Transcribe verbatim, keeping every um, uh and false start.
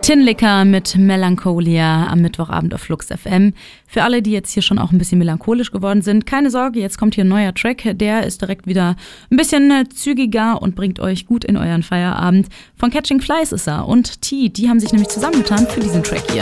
Tinlicker mit Melancholia am Mittwochabend auf Flux F M. Für alle, die jetzt hier schon auch ein bisschen melancholisch geworden sind, keine Sorge, jetzt kommt hier ein neuer Track. Der ist direkt wieder ein bisschen zügiger und bringt euch gut in euren Feierabend. Von Catching Flies ist er und T, die haben sich nämlich zusammengetan für diesen Track hier.